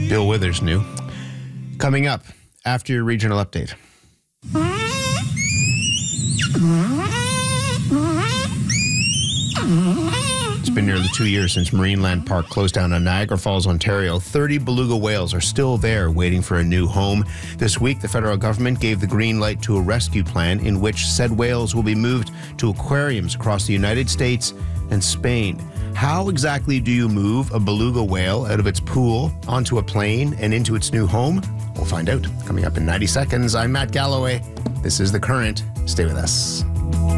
Bill Withers knew. Coming up after your regional update. It's been nearly 2 years since Marineland Park closed down on Niagara Falls, Ontario. 30 beluga whales are still there waiting for a new home. This week, the federal government gave the green light to a rescue plan in which said whales will be moved to aquariums across the United States and Spain. How exactly do you move a beluga whale out of its pool onto a plane and into its new home? We'll find out. Coming up in 90 seconds, I'm Matt Galloway. This is The Current. Stay with us.